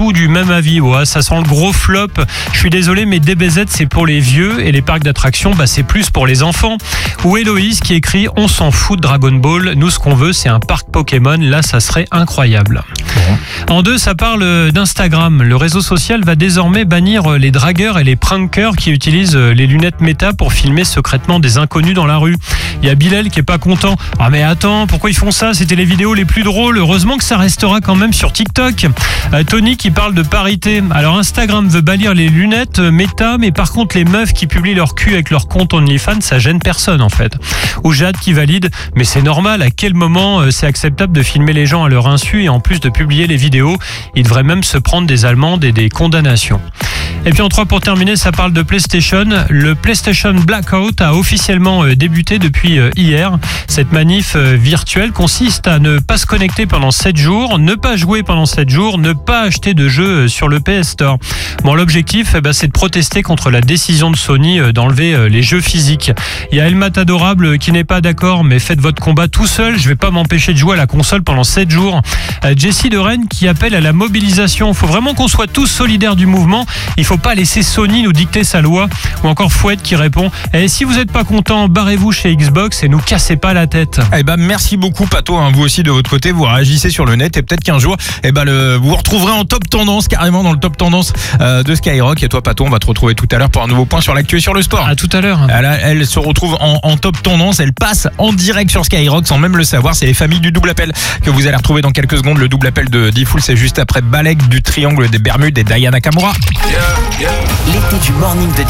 Picsou du même avis. Ouais, ça sent le gros flop. Je suis désolé, mais DBZ, c'est pour les vieux et les parcs d'attractions, c'est plus pour les enfants. Ou Héloïse qui écrit « On s'en fout de Dragon Ball. Nous, ce qu'on veut, c'est un parc Pokémon. Là, ça serait incroyable. » En deux, ça parle d'Instagram. Le réseau social va désormais bannir les dragueurs et les prankers qui utilisent les lunettes méta pour filmer secrètement des inconnus dans la rue. Il y a Bilal qui est pas content. « Ah mais attends, pourquoi ils font ça? C'était les vidéos les plus drôles. Heureusement que ça restera quand même sur TikTok. » Tony qui parle de parité. Alors Instagram veut bannir les lunettes méta, mais par contre les meufs qui publient leur cul avec leur compte OnlyFans, ça gêne personne en fait. Ou Jade qui valide, mais c'est normal, à quel moment c'est acceptable de filmer les gens à leur insu et en plus de publier les vidéos, ils devraient même se prendre des amendes et des condamnations. Et puis en 3 pour terminer, ça parle de PlayStation. Le PlayStation Blackout a officiellement débuté depuis hier. Cette manif virtuelle consiste à ne pas se connecter pendant 7 jours, ne pas jouer pendant 7 jours, ne pas acheter de jeux sur le PS Store. Bon, l'objectif, c'est de protester contre la décision de Sony d'enlever les jeux physiques. Il y a Elmat Adorable qui n'est pas d'accord, mais faites votre combat tout seul. Je vais pas m'empêcher de jouer à la console pendant 7 jours. Jessie de Rennes qui appelle à la mobilisation. Il faut vraiment qu'on soit tous solidaires du mouvement. Il faut pas laisser Sony nous dicter sa loi. Ou encore Fouette qui répond si vous n'êtes pas content, barrez-vous chez Xbox et nous cassez pas la tête. Merci beaucoup Pato, vous aussi de votre côté, vous réagissez sur le net et peut-être qu'un jour vous retrouverez en top tendance, carrément dans le top tendance de Skyrock. Et toi Pato, on va te retrouver tout à l'heure pour un nouveau point sur l'actu et sur le sport. À tout à l'heure. Elle se retrouve en top tendance, elle passe en direct sur Skyrock sans même le savoir. C'est les familles du double appel que vous allez retrouver dans quelques secondes. Le double appel de Diffoul, c'est juste après Balek du Triangle des Bermudes et Diana Nakamura. L'été du morning de